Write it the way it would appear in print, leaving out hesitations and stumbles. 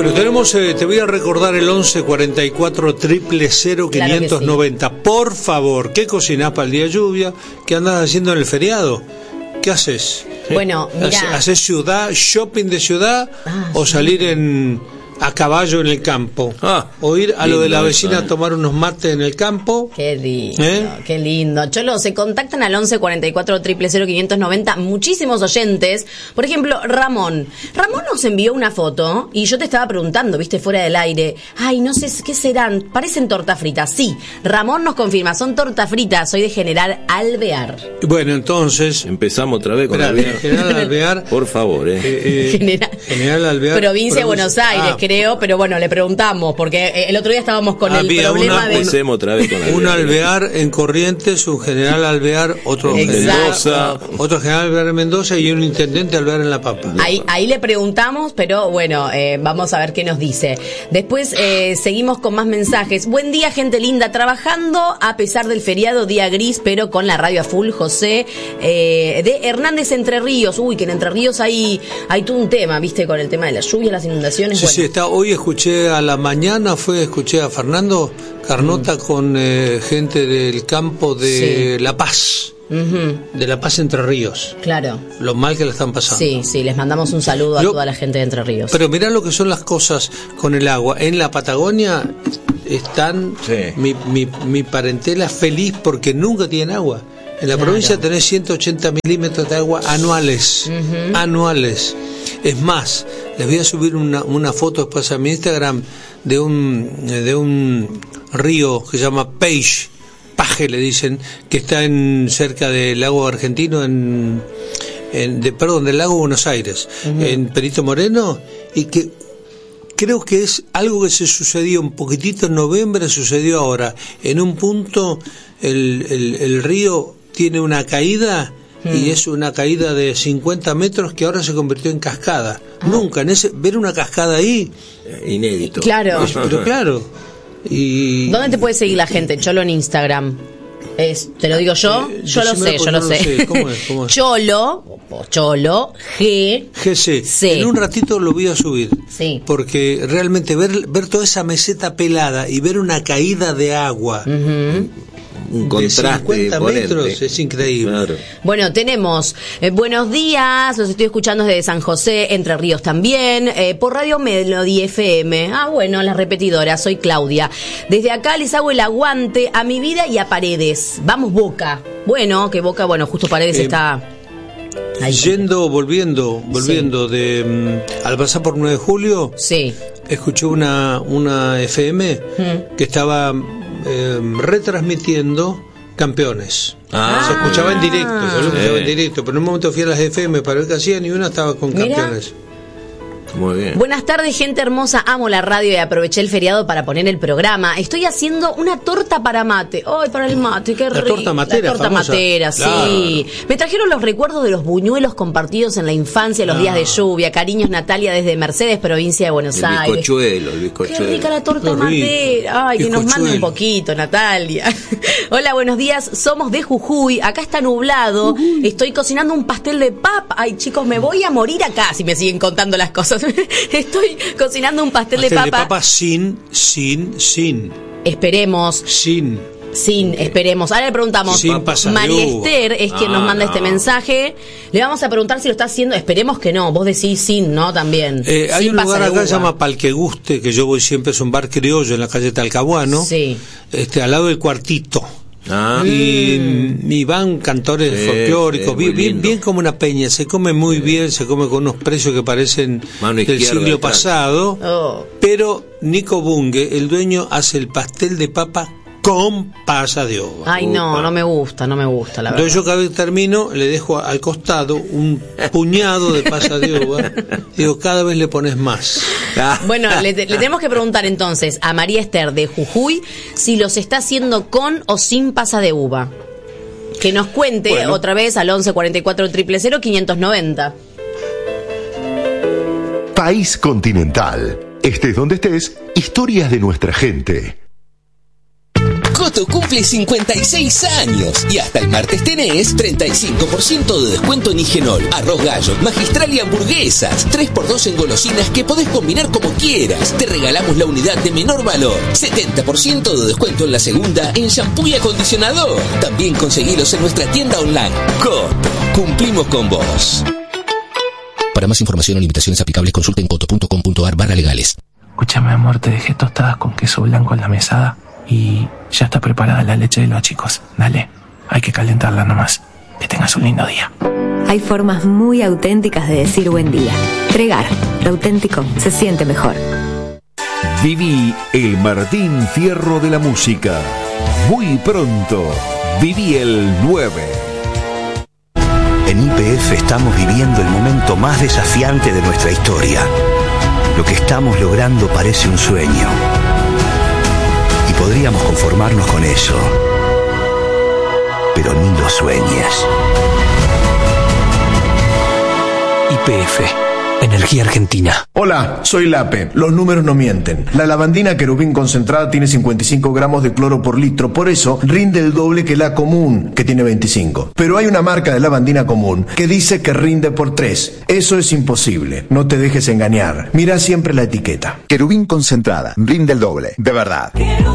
Bueno, tenemos, te voy a recordar el 11 44 000 590. Sí. Por favor, ¿qué cocinás para el día de lluvia? ¿Qué andas haciendo en el feriado? ¿Qué haces? Bueno, mira. ¿Haces ciudad, shopping de ciudad o salir a caballo en el campo? O ir a lo de la vecina a tomar unos mates en el campo. Qué lindo, qué lindo. Cholo, se contactan al 11 44 000 590 muchísimos oyentes. Por ejemplo, Ramón nos envió una foto y yo te estaba preguntando, viste, fuera del aire. Ay, no sé qué serán. Parecen tortas fritas. Sí, Ramón nos confirma, son tortas fritas. Soy de General Alvear. Bueno, entonces empezamos otra vez con Alvear. General Alvear. Por favor, General Alvear. Provincia de Buenos Aires, creo, pero bueno, le preguamos, porque el otro día estábamos con el problema de... Empecemos otra vez con Alvear. Un Alvear en Corrientes, un General Alvear, otro Mendoza, otro General Alvear en Mendoza y un intendente Alvear en La Pampa. Ahí le preguntamos, pero bueno, vamos a ver qué nos dice. Después seguimos con más mensajes. Buen día, gente linda, trabajando a pesar del feriado, día gris, pero con la radio a full. José de Hernández, Entre Ríos. Uy, que en Entre Ríos hay todo un tema, viste, con el tema de la lluvia, las inundaciones. Sí, bueno. Sí, hoy escuché a la mañana, escuché a Fernando Carnota con gente del campo de La Paz. De La Paz, Entre Ríos. Claro. Lo mal que la están pasando. Sí, les mandamos un saludo a toda la gente de Entre Ríos. Pero mirá lo que son las cosas con el agua. En la Patagonia están mi parentela feliz porque nunca tienen agua. En la provincia tenés 180 milímetros de agua anuales. Anuales. Es más, les voy a subir una foto después a mi Instagram de un río que se llama Paje le dicen, que está cerca del lago argentino, del lago Buenos Aires, en Perito Moreno, y que creo que es algo que se sucedió un poquitito en noviembre, sucedió ahora. En un punto el río tiene una caída, y es una caída de 50 metros que ahora se convirtió en cascada. Nunca, ver una cascada ahí... Inédito. Claro. Pero claro... ¿Dónde te puede seguir la gente? Cholo en Instagram. Te lo digo yo, yo lo sé. ¿Cómo es? Cholo, GC. En un ratito lo voy a subir. Sí. Porque realmente ver toda esa meseta pelada y ver una caída de agua... Un contraste de 50 metros, es increíble. Claro. Bueno, tenemos buenos días, los estoy escuchando desde San José, Entre Ríos también, por Radio Melody FM. Bueno, la repetidora, soy Claudia. Desde acá les hago el aguante a mi vida y a Paredes. Vamos, Boca. Bueno, que Boca, justo Paredes está... Ahí. Volviendo al pasar por 9 de julio, escuché una FM que estaba retransmitiendo Campeones. Se escuchaba en directo, pero en un momento fui a las FM para ver qué hacían y una estaba con Campeones. Muy bien. Buenas tardes, gente hermosa. Amo la radio y aproveché el feriado para poner el programa. Estoy haciendo una torta para mate. ¡Ay, para el mate! ¡Qué rico! La torta matera. La torta matera, sí. Me trajeron los recuerdos de los buñuelos compartidos en la infancia, los días de lluvia. Cariños, Natalia, desde Mercedes, provincia de Buenos Aires. El bizcochuelo. Qué rica la torta matera. Ay, que nos mande un poquito, Natalia. Hola, buenos días. Somos de Jujuy. Acá está nublado. Estoy cocinando un pastel de papa. Ay, chicos, me voy a morir acá si me siguen contando las cosas. Estoy cocinando un pastel de papa sin. Esperemos. Esperemos. Ahora le preguntamos. María Esther es quien nos manda este mensaje. Le vamos a preguntar si lo está haciendo. Esperemos que no. Vos decís sin, ¿no? También. Hay un lugar acá que se llama Palqueguste, que yo voy siempre, es un bar criollo en la calle Talcahuano. Sí. Al lado del Cuartito. Y van cantores folclóricos, bien como una peña, se come muy bien, se come con unos precios que parecen del siglo pasado, pero Nico Bunge, el dueño, hace el pastel de papa con pasa de uva. Ay, no me gusta, la verdad. Entonces yo cada vez que termino le dejo al costado un puñado de pasa de uva. Digo, cada vez le pones más. Bueno, le tenemos que preguntar entonces a María Esther de Jujuy si los está haciendo con o sin pasa de uva. Que nos cuente otra vez al 11 44 000 590. País Continental. Estés donde estés, historias de nuestra gente. Porto cumple 56 años y hasta el martes tenés 35% de descuento en Higenol, arroz gallo, magistral y hamburguesas. 3x2 en golosinas que podés combinar como quieras. Te regalamos la unidad de menor valor. 70% de descuento en la segunda en shampoo y acondicionador. También conseguilos en nuestra tienda online. Coto, cumplimos con vos. Para más información o limitaciones aplicables, consulta en coto.com.ar/legales. Escúchame, amor, te dejé tostadas con queso blanco en la mesada y ya está preparada la leche de los chicos. Dale, hay que calentarla nomás. Que tengas un lindo día. Hay formas muy auténticas de decir buen día. Tregar, lo auténtico se siente mejor. Viví el Martín Fierro de la música. Muy pronto, viví el 9. En YPF estamos viviendo el momento más desafiante de nuestra historia. Lo que estamos logrando parece un sueño. Y podríamos conformarnos con eso. Pero ni lo sueñes. YPF, Energía Argentina. Hola, soy Lape. Los números no mienten. La lavandina Querubín concentrada tiene 55 gramos de cloro por litro, por eso rinde el doble que la común, que tiene 25. Pero hay una marca de lavandina común que dice que rinde por 3. Eso es imposible. No te dejes engañar. Mira siempre la etiqueta. Querubín concentrada, rinde el doble, de verdad.